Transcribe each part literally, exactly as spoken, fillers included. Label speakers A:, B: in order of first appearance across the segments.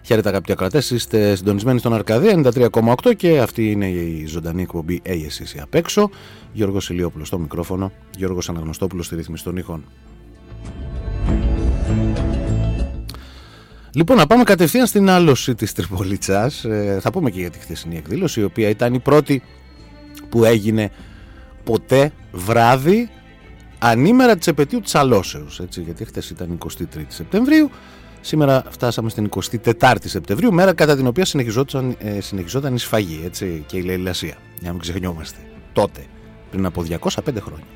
A: Χαίρετε αγαπητοί ακροατές, είστε συντονισμένοι στον Αρκαδία ενενήντα τρία κόμμα οκτώ και αυτή είναι η ζωντανή εκπομπή «Hey, εσείς απ' έξω». Γιώργος Ηλιόπουλος στο μικρόφωνο, Γιώργος Αναγνωστόπουλος στη ρύθμιση των ήχων. Λοιπόν, να πάμε κατευθείαν στην άλωση της Τριπολιτσάς. Ε, θα πούμε και για τη χθεσινή εκδήλωση, η οποία ήταν η πρώτη που έγινε ποτέ βράδυ ανήμερα της επετείου της αλώσεως. Έτσι, γιατί χθες ήταν εικοστή τρίτη Σεπτεμβρίου. Σήμερα φτάσαμε στην εικοστή τέταρτη Σεπτεμβρίου, μέρα κατά την οποία συνεχιζόταν, ε, συνεχιζόταν η σφαγή, έτσι, και η λαιλασία. Για να μην ξεχνιόμαστε. Τότε, πριν από διακόσια πέντε χρόνια.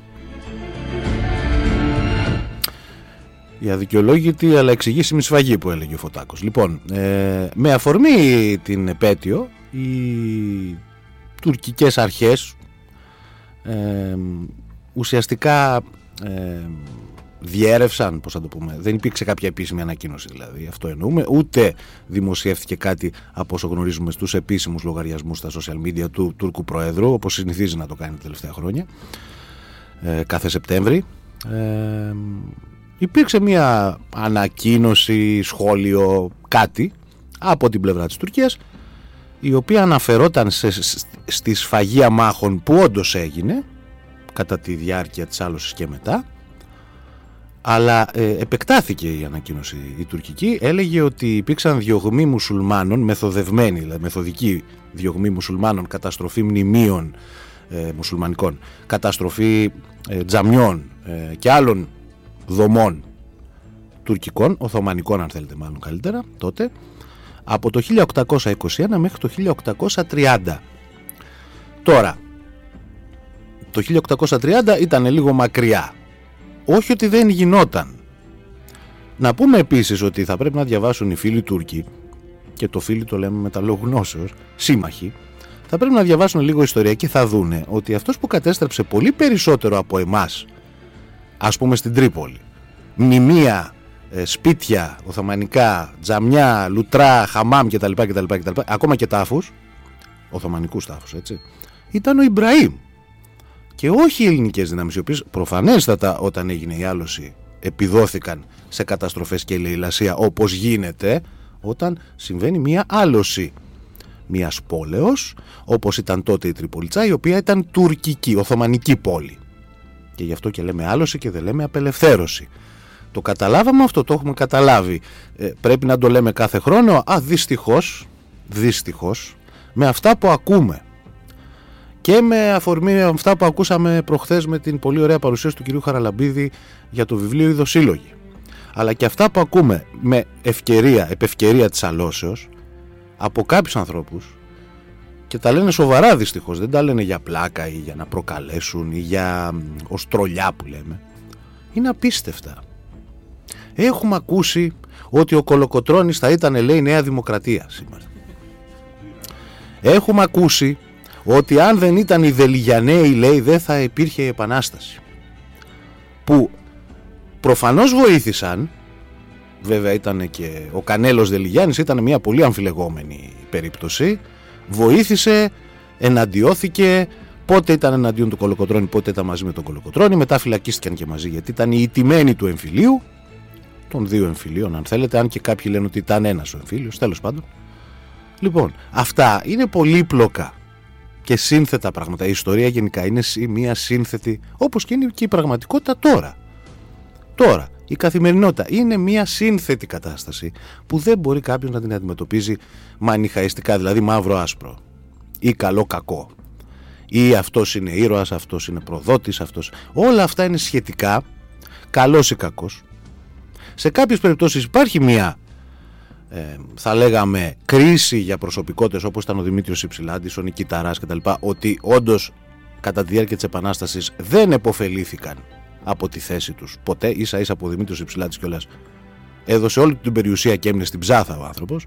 A: Η αδικαιολόγητη αλλά εξηγήσιμη σφαγή που έλεγε ο Φωτάκος. Λοιπόν, ε, με αφορμή την επέτειο, οι τουρκικές αρχές ε, ουσιαστικά ε, διέρευσαν, πώς θα το πούμε, δεν υπήρξε κάποια επίσημη ανακοίνωση δηλαδή, αυτό εννοούμε, ούτε δημοσιεύτηκε κάτι από όσο γνωρίζουμε στους επίσημους λογαριασμούς στα social media του Τούρκου Προέδρου, όπως συνηθίζει να το κάνει τα τελευταία χρόνια, ε, κάθε Σεπτέμβρη. Ε, υπήρξε μια ανακοίνωση, σχόλιο, κάτι από την πλευρά της Τουρκίας, η οποία αναφερόταν σε, στη σφαγή αμάχων που όντως έγινε κατά τη διάρκεια της άλωσης και μετά, αλλά ε, επεκτάθηκε η ανακοίνωση η τουρκική. Έλεγε ότι υπήρξαν διωγμοί μουσουλμάνων, μεθοδευμένοι, δηλαδή μεθοδικοί διωγμοί μουσουλμάνων, καταστροφή μνημείων ε, μουσουλμανικών, καταστροφή ε, τζαμιών ε, και άλλων δομών τουρκικών, οθωμανικών αν θέλετε μάλλον καλύτερα τότε, από το χίλια οκτακόσια είκοσι ένα μέχρι το χίλια οκτακόσια τριάντα. Τώρα, το χίλια οκτακόσια τριάντα ήταν λίγο μακριά. Όχι ότι δεν γινόταν. Να πούμε επίσης ότι θα πρέπει να διαβάσουν οι φίλοι Τούρκοι, και το φίλοι το λέμε με τα λόγου γνώσεως, σύμμαχοι, θα πρέπει να διαβάσουν λίγο ιστορία και θα δούνε ότι αυτός που κατέστρεψε πολύ περισσότερο από εμάς, ας πούμε στην Τρίπολη, μνημεία, σπίτια, οθωμανικά, τζαμιά, λουτρά, χαμάμ κτλ, κτλ, κτλ, ακόμα και τάφους, οθωμανικούς τάφους, έτσι, ήταν ο Ιμπραήμ. Και όχι οι ελληνικές δυνάμεις, οι οποίες προφανέστατα όταν έγινε η άλωση επιδόθηκαν σε καταστροφές και λαιλασία, όπως γίνεται όταν συμβαίνει μια άλωση μιας πόλεως, όπως ήταν τότε η Τριπολιτσά, η οποία ήταν τουρκική, οθωμανική πόλη. Και γι' αυτό και λέμε άλωση και δεν λέμε απελευθέρωση. Το καταλάβαμε αυτό, το έχουμε καταλάβει. Ε, πρέπει να το λέμε κάθε χρόνο. Α, δυστυχώς, δυστυχώς, με αυτά που ακούμε και με αφορμή αυτά που ακούσαμε προχθές με την πολύ ωραία παρουσίαση του κυρίου Χαραλαμπίδη για το βιβλίο Ειδοσύλλογοι, αλλά και αυτά που ακούμε με ευκαιρία, επευκαιρία της αλώσεως από κάποιους ανθρώπους, και τα λένε σοβαρά δυστυχώς, δεν τα λένε για πλάκα ή για να προκαλέσουν ή για ως τρολιά που λέμε, είναι απίστευτα. Έχουμε ακούσει ότι ο Κολοκοτρώνης θα ήταν, λέει, Νέα Δημοκρατία σήμερα. Έχουμε ακούσει ότι αν δεν ήταν οι Δελιγιανέοι, λέει, δεν θα υπήρχε η Επανάσταση. Που προφανώς βοήθησαν, βέβαια ήταν και ο Κανέλος Δελιγιάννης, ήταν μια πολύ αμφιλεγόμενη περίπτωση, βοήθησε, εναντιώθηκε, πότε ήταν εναντίον του Κολοκοτρώνη, πότε ήταν μαζί με τον Κολοκοτρώνη, μετά φυλακίστηκαν και μαζί γιατί ήταν οι ηττημένοι του εμφυλίου, των δύο εμφυλίων αν θέλετε, αν και κάποιοι λένε ότι ήταν ένας ο εμφύλιος, τέλος πάντων. Λοιπόν, αυτά είναι πολύπλοκα και σύνθετα πράγματα. Η ιστορία γενικά είναι μια σύνθετη, όπως και είναι και η πραγματικότητα τώρα. Τώρα, η καθημερινότητα είναι μια σύνθετη κατάσταση που δεν μπορεί κάποιος να την αντιμετωπίζει μανιχαϊστικά, δηλαδή μαύρο-άσπρο ή καλό-κακό. Ή αυτός είναι ήρωας, αυτός είναι προδότης, αυτός. Όλα αυτά είναι σχετικά, καλός ή κακός. Σε κάποιες περιπτώσεις υπάρχει μια, ε, θα λέγαμε, κρίση για προσωπικότητες όπως ήταν ο Δημήτριος Υψηλάντης, ο Νικηταράς κτλ. Ότι όντως κατά τη διάρκεια της Επανάστασης δεν επωφελήθηκαν από τη θέση τους ποτέ, ίσα ίσα από ο Δημήτριος Υψηλάντης κιόλας έδωσε όλη την περιουσία και έμεινε στην ψάθα ο άνθρωπος.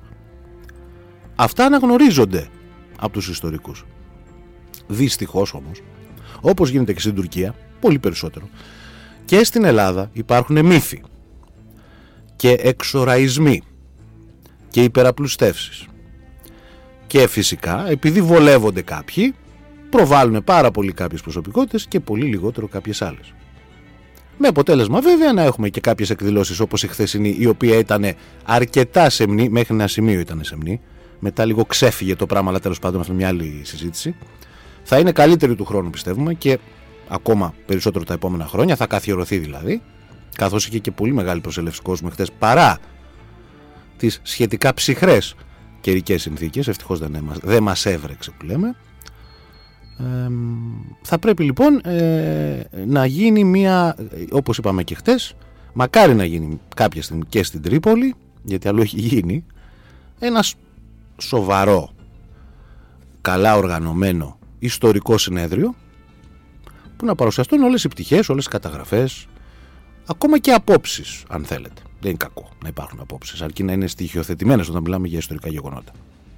A: Αυτά αναγνωρίζονται από τους ιστορικούς. Δυστυχώς όμως, όπως γίνεται και στην Τουρκία, πολύ περισσότερο, και στην Ελλάδα υπάρχουν μύθοι και εξοραϊσμοί και υπεραπλουστεύσεις. Και φυσικά, επειδή βολεύονται κάποιοι, προβάλλουν πάρα πολύ κάποιες προσωπικότητες και πολύ λιγότερο κάποιες άλλες. Με αποτέλεσμα βέβαια να έχουμε και κάποιες εκδηλώσεις όπως η χθεσινή, η οποία ήταν αρκετά σεμνή, μέχρι ένα σημείο ήταν σεμνή. Μετά λίγο ξέφυγε το πράγμα, αλλά τέλος πάντων αυτό είναι μια άλλη συζήτηση. Θα είναι καλύτερη του χρόνου πιστεύουμε και ακόμα περισσότερο τα επόμενα χρόνια, θα καθιερωθεί δηλαδή, καθώς είχε και πολύ μεγάλη προσέλευση κόσμου χθες παρά τις σχετικά ψυχρές καιρικές συνθήκες, ευτυχώς δεν, δεν μας έβρεξε που λέμε. Ε, θα πρέπει λοιπόν ε, να γίνει μια, όπως είπαμε και χτες, μακάρι να γίνει κάποια στιγμή και στην Τρίπολη, γιατί αλλού έχει γίνει, ένας σοβαρό, καλά οργανωμένο ιστορικό συνέδριο που να παρουσιαστούν όλες οι πτυχές, όλες οι καταγραφές, ακόμα και απόψεις αν θέλετε. Δεν είναι κακό να υπάρχουν απόψεις, αρκεί να είναι στοιχειοθετημένες όταν μιλάμε για ιστορικά γεγονότα.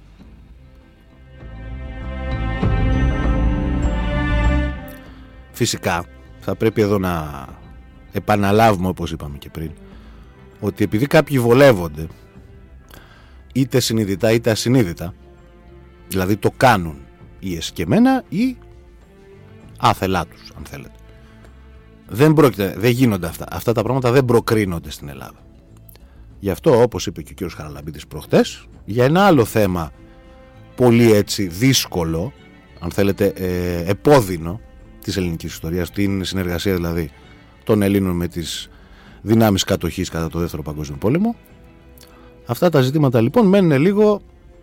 A: Φυσικά θα πρέπει εδώ να επαναλάβουμε, όπως είπαμε και πριν, ότι επειδή κάποιοι βολεύονται είτε συνειδητά είτε ασυνείδητα, δηλαδή το κάνουν ή εσκεμμένα ή άθελά τους αν θέλετε, δεν πρόκειται, δεν γίνονται αυτά. Αυτά τα πράγματα δεν προκρίνονται στην Ελλάδα. Γι' αυτό, όπως είπε και ο κ. Χαραλαμπίδης προχτές, για ένα άλλο θέμα πολύ έτσι δύσκολο, αν θέλετε ε, επώδυνο της ελληνικής ιστορίας, την συνεργασία δηλαδή των Ελλήνων με τις δυνάμεις κατοχής κατά το Δεύτερο Παγκόσμιο Πόλεμο, αυτά τα ζητήματα λοιπόν μένουν λίγο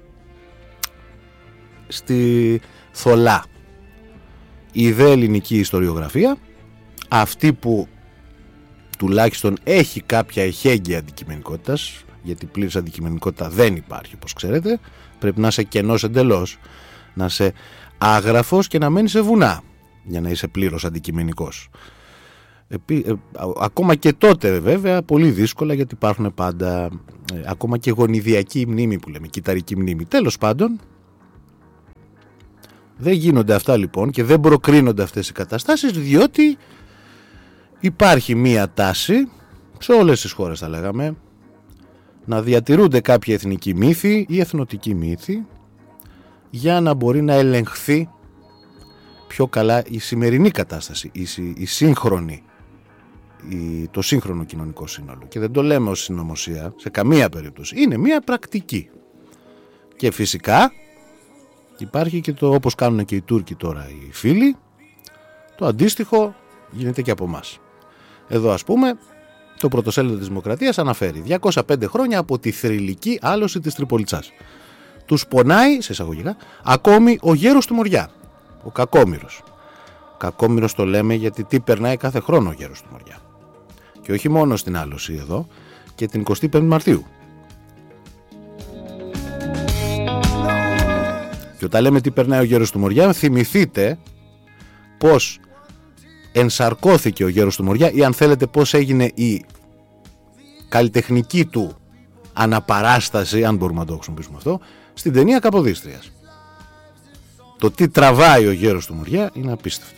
A: στη θολά. Η δε ελληνική ιστοριογραφία, αυτή που τουλάχιστον έχει κάποια εχέγγυα αντικειμενικότητας, γιατί πλήρης αντικειμενικότητα δεν υπάρχει όπως ξέρετε, πρέπει να είσαι κενός εντελώς, να είσαι άγραφος και να μένεις σε βουνά για να είσαι πλήρως αντικειμενικός. Επί, ε, ακόμα και τότε βέβαια πολύ δύσκολα, γιατί υπάρχουν πάντα ε, ακόμα και γονιδιακή μνήμη που λέμε, κυταρική μνήμη. Τέλος πάντων, δεν γίνονται αυτά λοιπόν και δεν προκρίνονται αυτές οι καταστάσεις, διότι υπάρχει μία τάση σε όλες τις χώρες θα λέγαμε να διατηρούνται κάποια εθνική μύθη ή εθνοτική μύθη για να μπορεί να ελεγχθεί πιο καλά η σημερινή κατάσταση, η, η σύγχρονη, η, το σύγχρονο κοινωνικό σύνολο. Και δεν το λέμε ως συνωμοσία σε καμία περίπτωση. Είναι μία πρακτική. Και φυσικά υπάρχει και το, όπως κάνουν και οι Τούρκοι τώρα οι φίλοι, το αντίστοιχο γίνεται και από εμάς. Εδώ ας πούμε το πρωτοσέλιδο της Δημοκρατίας αναφέρει διακόσια πέντε χρόνια από τη θρυλική άλωση της Τριπολιτσάς. Τους πονάει, σε εισαγωγικά, ακόμη ο γέρος του Μοριά, ο Κακόμηρος. Κακόμηρος το λέμε γιατί τι περνάει κάθε χρόνο ο γέρος του Μοριά. Και όχι μόνο στην άλωση εδώ, και την εικοστή πέμπτη Μαρτίου. Και όταν λέμε τι περνάει ο γέρος του Μοριά, θυμηθείτε πως ενσαρκώθηκε ο γέρος του Μοριά, ή αν θέλετε πως έγινε η καλλιτεχνική του αναπαράσταση, αν μπορούμε να το χρησιμοποιήσουμε αυτό, στην ταινία Καποδίστριας. Το τι τραβάει ο γέρος του Μοριά είναι απίστευτο.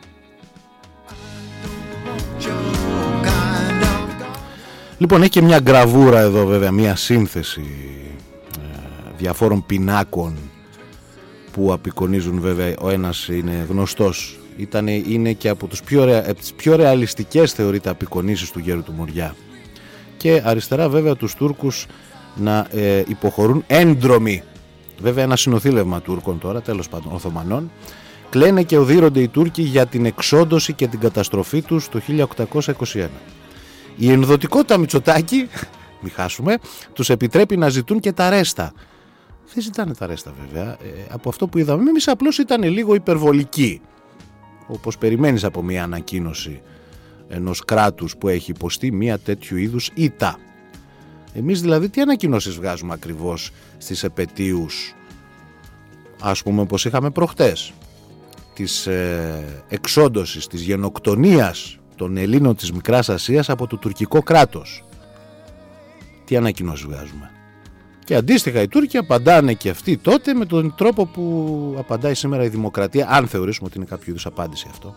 A: Λοιπόν, έχει και μια γκραβούρα εδώ βέβαια, μια σύνθεση ε, διαφόρων πινάκων που απεικονίζουν, βέβαια ο ένας είναι γνωστός, Ήταν, είναι και από, τους πιο, από τις πιο ρεαλιστικές θεωρείται απεικονίσεις του γέρου του Μοριά. Και αριστερά βέβαια τους Τούρκους να ε, υποχωρούν έντρομοι. Βέβαια ένα συνοθήλευμα Τούρκων τώρα, τέλος πάντων Οθωμανών, κλαίνε και οδύρονται οι Τούρκοι για την εξόντωση και την καταστροφή τους το χίλια οκτακόσια είκοσι ένα. Η ενδοτικότητα Μητσοτάκη, μη χάσουμε, τους επιτρέπει να ζητούν και τα ρέστα. Δεν ζητάνε τα ρέστα βέβαια, ε, από αυτό που είδαμε εμείς απλώς ήταν λίγο υπερβολική, όπως περιμένεις από μια ανακοίνωση ενός κράτους που έχει υποστεί μια τέτοιου είδους ήττα. Εμείς δηλαδή τι ανακοινώσεις βγάζουμε ακριβώς στις επετείους, ας πούμε όπως είχαμε προχτές, της ε, εξόντωσης, της γενοκτονίας των Ελλήνων της Μικράς Ασίας από το τουρκικό κράτος. Τι ανακοινώσεις βγάζουμε? Και αντίστοιχα οι Τούρκοι απαντάνε και αυτοί τότε με τον τρόπο που απαντάει σήμερα η δημοκρατία, αν θεωρήσουμε ότι είναι κάποιο είδους απάντηση αυτό.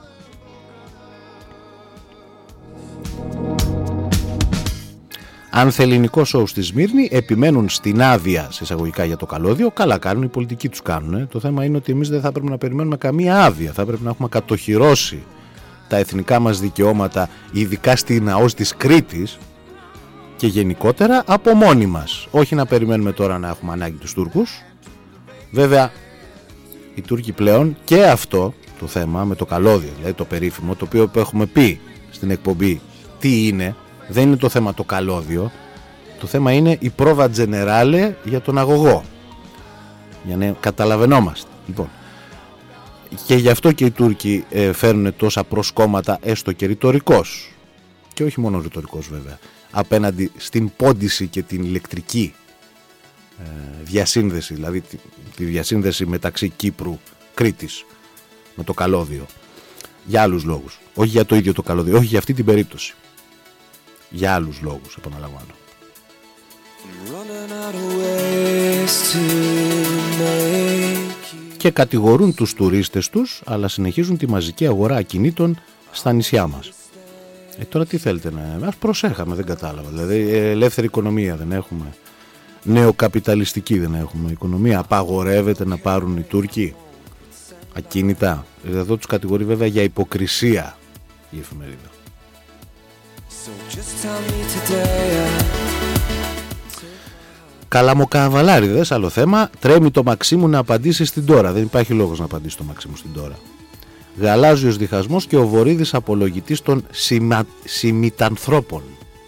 A: Αν θεληνικό σοου στη Σμύρνη επιμένουν στην άδεια σε εισαγωγικά για το καλώδιο, καλά κάνουν, οι πολιτικοί τους κάνουν. Το θέμα είναι ότι εμείς δεν θα πρέπει να περιμένουμε καμία άδεια. Θα πρέπει να έχουμε κατοχυρώσει τα εθνικά μας δικαιώματα, ειδικά στη ναός της Κρήτης και γενικότερα από μόνοι μας. Όχι να περιμένουμε τώρα να έχουμε ανάγκη τους Τούρκους. Βέβαια οι Τούρκοι πλέον και αυτό το θέμα με το καλώδιο, δηλαδή το περίφημο, το οποίο έχουμε πει στην εκπομπή τι είναι, δεν είναι το θέμα το καλώδιο, το θέμα είναι η πρόβα τζενεράλε για τον αγωγό, για να καταλαβαίνόμαστε. Λοιπόν, και γι' αυτό και οι Τούρκοι ε, φέρνουν τόσα προσκόμματα, έστω και ρητορικός, και όχι μόνο ρητορικός βέβαια, απέναντι στην πόντιση και την ηλεκτρική ε, διασύνδεση, δηλαδή τη, τη διασύνδεση μεταξύ Κύπρου Κρήτης με το καλώδιο, για άλλους λόγους, όχι για το ίδιο το καλώδιο, όχι για αυτή την περίπτωση, για άλλους λόγους, επαναλαμβάνω. Και κατηγορούν τους τουρίστες τους, αλλά συνεχίζουν τη μαζική αγορά ακινήτων στα νησιά μας. Ε, τώρα τι θέλετε να... Ας προσέχαμε, δεν κατάλαβα. Δηλαδή ελεύθερη οικονομία δεν έχουμε, νεοκαπιταλιστική δεν έχουμε οικονομία, απαγορεύεται να πάρουν οι Τούρκοι ακίνητα. Εδώ τους κατηγορεί βέβαια για υποκρισία η εφημερίδα. So Καλαμοκαβαλάριδες, άλλο θέμα. Τρέμει το Μαξίμου να απαντήσει στην Τώρα. Δεν υπάρχει λόγος να απαντήσει το Μαξίμου στην Τώρα. Γαλάζιος διχασμός και ο Βορίδης απολογητής των σημα... συμμητανθρώπων.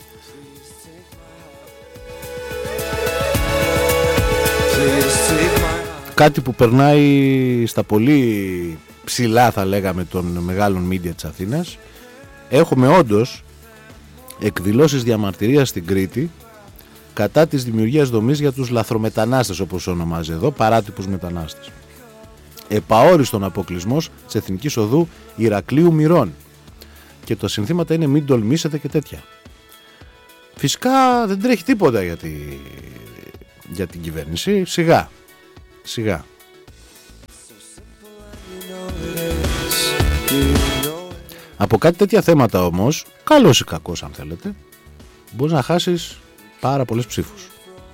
A: Κάτι που περνάει στα πολύ ψηλά, θα λέγαμε, των μεγάλων μίντια της Αθήνας. Έχουμε όντως εκδηλώσεις διαμαρτυρίας στην Κρήτη κατά της δημιουργίας δομής για τους λαθρομετανάστες, όπως ονομάζει εδώ, παράτυπους μετανάστες. Επαόριστον αποκλεισμός της Εθνικής Οδού Ηρακλείου Μυρών. Και τα συνθήματα είναι μην τολμήσετε και τέτοια. Φυσικά δεν τρέχει τίποτα για, τη... για την κυβέρνηση. Σιγά. Σιγά. Από κάτι τέτοια θέματα όμως, καλός ή κακός αν θέλετε, μπορείς να χάσεις πάρα πολλές ψήφους.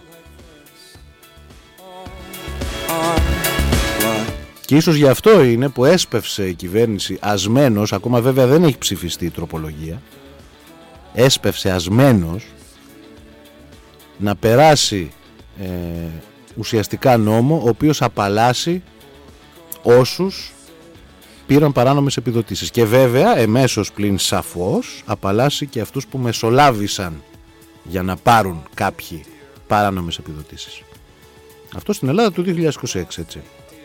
A: Και ίσως γι' αυτό είναι που έσπευσε η κυβέρνηση ασμένος, ακόμα βέβαια δεν έχει ψηφιστεί η τροπολογία, έσπευσε ασμένος να περάσει ε, ουσιαστικά νόμο ο οποίος απαλλάσσει όσους πήραν παράνομες επιδοτήσεις. Και βέβαια εμέσως πλην σαφώς απαλλάσσει και αυτούς που μεσολάβησαν για να πάρουν κάποιοι παράνομες επιδοτήσεις. Αυτό στην Ελλάδα του δύο χιλιάδες είκοσι έξι, έτσι.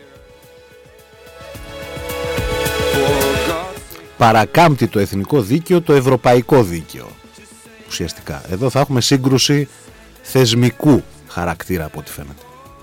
A: Παρακάμπτει το εθνικό δίκαιο το ευρωπαϊκό δίκαιο. Ουσιαστικά εδώ θα έχουμε σύγκρουση θεσμικού χαρακτήρα από ό,τι φαίνεται.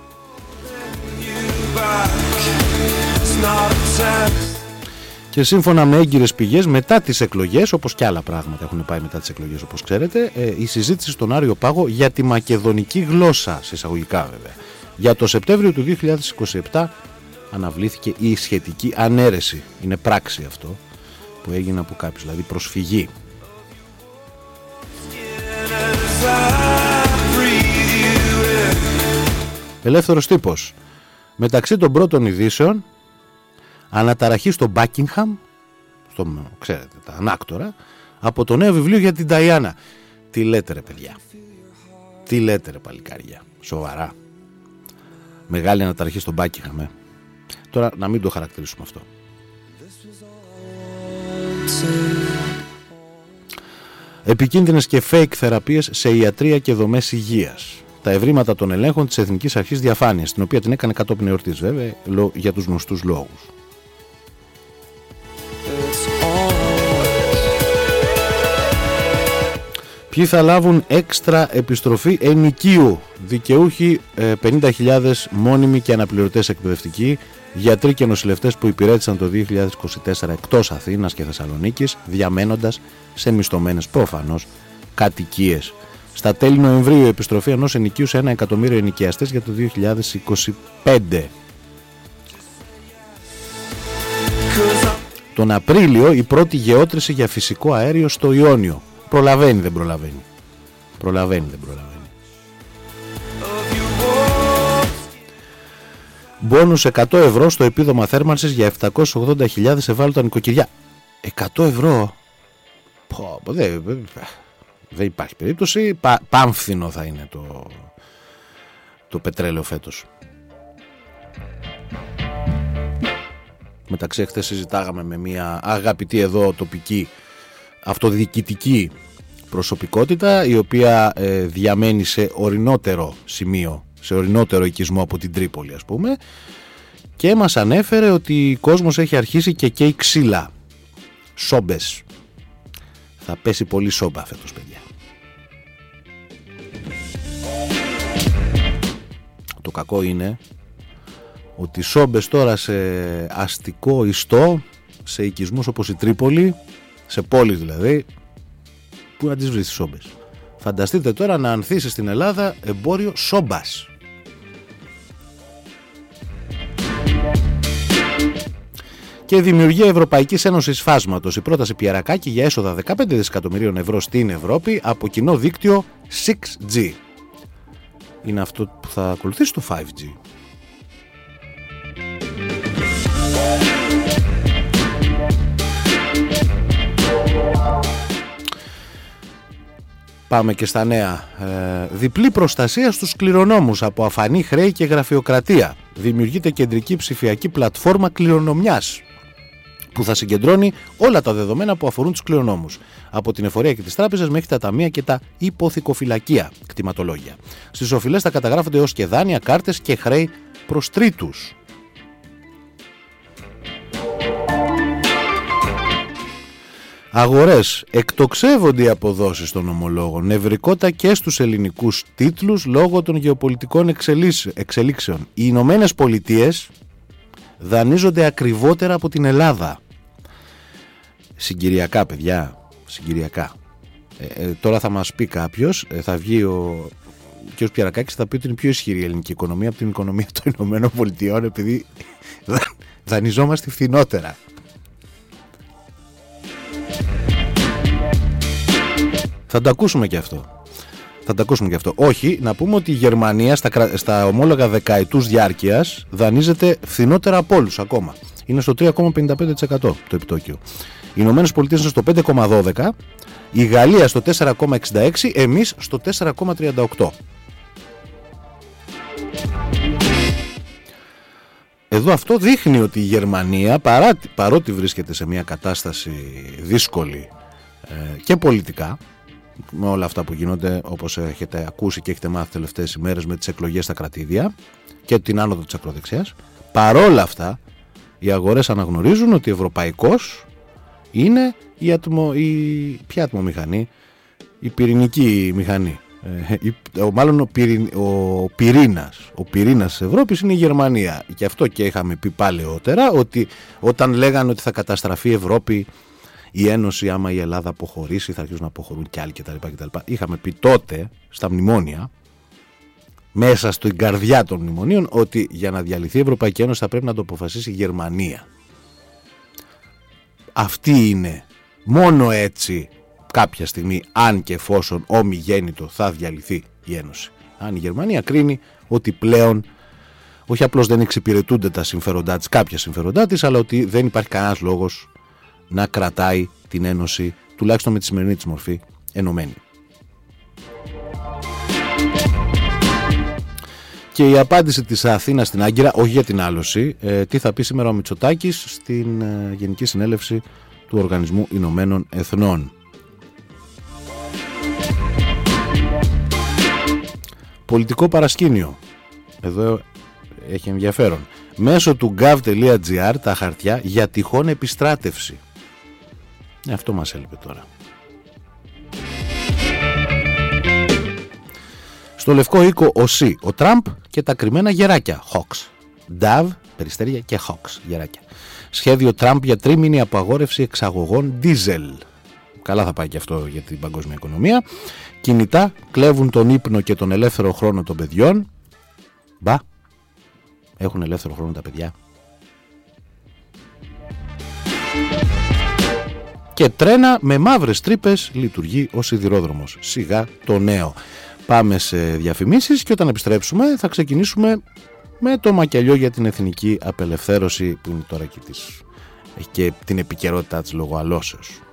A: Και σύμφωνα με έγκυρες πηγές, μετά τις εκλογές, όπως και άλλα πράγματα έχουν πάει μετά τις εκλογές όπως ξέρετε, η συζήτηση στον Άριο Πάγο για τη μακεδονική γλώσσα, σε εισαγωγικά βέβαια, για το Σεπτέμβριο του δύο χιλιάδες είκοσι επτά αναβλήθηκε η σχετική ανέρεση. Είναι πράξη αυτό που έγινε από κάποιους, δηλαδή προσφυγή. Ελεύθερος τύπος. Μεταξύ των πρώτων ειδήσεων, αναταραχή στο Μπάκιγχαμ, στο, ξέρετε, τα ανάκτορα, από το νέο βιβλίο για την Νταϊάννα. Τι λέτε ρε παιδιά, τι λέτε ρε παλικάρια, σοβαρά. Μεγάλη αναταραχή στο Μπάκιγχαμ, ε. Τώρα να μην το χαρακτηρίσουμε αυτό. Επικίνδυνες και fake θεραπείες σε ιατρία και δομές υγείας. Τα ευρήματα των ελέγχων της Εθνικής Αρχής Διαφάνειας, την οποία την έκανε κατόπιν εορτής βέβαια, για τους γνωστούς λόγους. Ποιοι θα λάβουν έξτρα επιστροφή ενοικίου? Δικαιούχοι πενήντα χιλιάδες μόνιμοι και αναπληρωτές εκπαιδευτικοί, γιατροί και νοσηλευτές που υπηρέτησαν το δύο χιλιάδες είκοσι τέσσερα εκτός Αθήνας και Θεσσαλονίκης, διαμένοντας σε μισθωμένες προφανώς κατοικίες. Στα τέλη Νοεμβρίου η επιστροφή ενός ενοικίου σε ένα εκατομμύριο ενοικιαστές για το δύο χιλιάδες είκοσι πέντε. Τον Απρίλιο η πρώτη γεώτρηση για φυσικό αέριο στο Ιόνιο. Προλαβαίνει, δεν προλαβαίνει. Προλαβαίνει, δεν προλαβαίνει. Μπόνους εκατό ευρώ στο επίδομα θέρμανσης για επτακόσιες ογδόντα χιλιάδες ευάλωτα νοικοκυριά. εκατό ευρώ. Πω, δεν, δεν υπάρχει περίπτωση. Πα, πάμφθινο θα είναι το, το πετρέλαιο φέτος. Μεταξύ χθες συζητάγαμε με μια αγαπητή εδώ τοπική αυτοδιοικητική προσωπικότητα, η οποία ε, διαμένει σε ορεινότερο σημείο, σε ορεινότερο οικισμό από την Τρίπολη, ας πούμε, και μας ανέφερε ότι ο κόσμος έχει αρχίσει και καίει ξύλα. Σόμπες. Θα πέσει πολύ σόμπα φέτος, παιδιά. Το κακό είναι ότι σόμπες τώρα σε αστικό ιστό, σε οικισμούς όπως η Τρίπολη, σε πόλεις δηλαδή, πού να τις βρεις τις σόμπες. Φανταστείτε τώρα να ανθίσει στην Ελλάδα εμπόριο σόμπας. Και δημιουργία Ευρωπαϊκής Ένωσης Φάσματος. Η πρόταση Πιερακάκη για έσοδα δεκαπέντε δισεκατομμυρίων ευρώ στην Ευρώπη από κοινό δίκτυο σιξ τζι. Είναι αυτό που θα ακολουθήσει το φάιβ τζι. Πάμε και στα νέα. Ε, διπλή προστασία στους κληρονόμους από αφανή χρέη και γραφειοκρατία. Δημιουργείται κεντρική ψηφιακή πλατφόρμα κληρονομιάς που θα συγκεντρώνει όλα τα δεδομένα που αφορούν τους κληρονόμους. Από την εφορία και τις τράπεζες μέχρι τα ταμεία και τα υποθηκοφυλακεία κτηματολόγια. Στις οφειλές θα καταγράφονται ως και δάνεια, κάρτες και χρέη προς τρίτους. Αγορές. Εκτοξεύονται οι αποδόσεις των ομολόγων, νευρικότητα και στους ελληνικούς τίτλους λόγω των γεωπολιτικών εξελίξεων. Οι Ηνωμένες Πολιτείες δανείζονται ακριβότερα από την Ελλάδα. Συγκυριακά, παιδιά, συγκυριακά. Ε, ε, τώρα θα μας πει κάποιος, ε, θα βγει ο κ. Πιερακάκης, θα πει ότι είναι πιο ισχυρή η ελληνική οικονομία από την οικονομία των Ηνωμένων Πολιτειών, επειδή δανειζόμαστε φθηνότερα. Θα το ακούσουμε και αυτό. Θα το ακούσουμε και αυτό. Όχι, να πούμε ότι η Γερμανία στα, στα ομόλογα δεκαετούς διάρκειας δανείζεται φθηνότερα από όλους ακόμα. Είναι στο τρία κόμμα πενήντα πέντε τοις εκατό το επιτόκιο. Οι Ηνωμένες Πολιτείες είναι στο πέντε κόμμα δώδεκα τοις εκατό, η Γαλλία στο τέσσερα κόμμα εξήντα έξι τοις εκατό, εμείς στο τέσσερα κόμμα τριάντα οκτώ τοις εκατό. Εδώ αυτό δείχνει ότι η Γερμανία, παρά, παρότι βρίσκεται σε μια κατάσταση δύσκολη ε, και πολιτικά, με όλα αυτά που γίνονται, όπως έχετε ακούσει και έχετε μάθει τελευταίες ημέρες με τις εκλογές στα κρατήδια και την άνοδο της ακροδεξιάς, παρόλα αυτά οι αγορές αναγνωρίζουν ότι ευρωπαϊκός είναι η, ατμο, η ποια ατμομηχανή, η πυρηνική μηχανή, ε, η, ο, μάλλον ο, πυρη, ο πυρήνας ο πυρήνας της Ευρώπης είναι η Γερμανία. Και αυτό και είχαμε πει παλαιότερα, ότι όταν λέγανε ότι θα καταστραφεί η Ευρώπη, η Ένωση, άμα η Ελλάδα αποχωρήσει, θα αρχίσουν να αποχωρούν κι άλλοι κτλ. κτλ. Είχαμε πει τότε στα μνημόνια, μέσα στην καρδιά των μνημονίων, ότι για να διαλυθεί η Ευρωπαϊκή Ένωση θα πρέπει να το αποφασίσει η Γερμανία. Αυτή είναι, μόνο έτσι κάποια στιγμή, αν και εφόσον ομιγέννητο, θα διαλυθεί η Ένωση. Αν η Γερμανία κρίνει ότι πλέον όχι απλώς δεν εξυπηρετούνται τα συμφέροντά της, κάποια συμφέροντά της, αλλά ότι δεν υπάρχει κανένας λόγος να κρατάει την Ένωση, τουλάχιστον με τη σημερινή της μορφή, ενωμένη. Και η απάντηση της Αθήνας στην Άγκυρα, όχι για την άλωση, ε, τι θα πει σήμερα ο Μητσοτάκης στην ε, Γενική Συνέλευση του Οργανισμού Ηνωμένων Εθνών. Πολιτικό παρασκήνιο. Εδώ έχει ενδιαφέρον. Μέσω του gov.gr τα χαρτιά για τυχόν επιστράτευση. Αυτό μας έλειπε τώρα. Στο Λευκό Οίκο ο Σι, ο Τραμπ και τα κρυμμένα γεράκια. Hawks. Νταβ, περιστέρια και Hawks, γεράκια. Σχέδιο Τραμπ για τρίμηνη απαγόρευση εξαγωγών ντίζελ. Καλά θα πάει και αυτό για την παγκόσμια οικονομία. Κινητά κλέβουν τον ύπνο και τον ελεύθερο χρόνο των παιδιών. Μπα, έχουν ελεύθερο χρόνο τα παιδιά. Και τρένα με μαύρες τρύπες λειτουργεί ο σιδηρόδρομος. Σιγά το νέο. Πάμε σε διαφημίσεις και όταν επιστρέψουμε θα ξεκινήσουμε με το μακελιό για την εθνική απελευθέρωση που είναι τώρα και της έχει και την επικαιρότητά της λόγω αλώσεως.